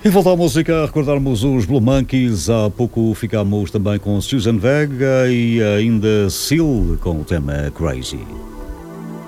E volta à música, a recordarmos os Blue Monkeys. Há pouco ficámos também com Susan Vega e ainda Seal com o tema Crazy.